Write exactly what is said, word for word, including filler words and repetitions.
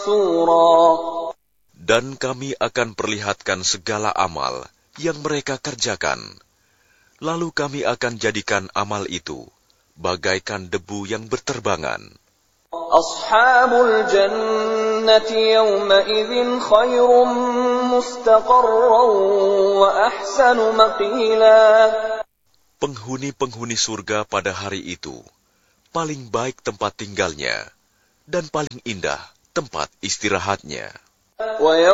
محصورا. Dan kami akan perlihatkan segala amal yang mereka kerjakan. Lalu kami akan jadikan amal itu bagaikan debu yang berterbangan. Ashabul jannati yawma'idhin khairun mustaqarran wa ahsanu maqila. Penghuni-penghuni surga pada hari itu paling baik tempat tinggalnya dan paling indah tempat istirahatnya.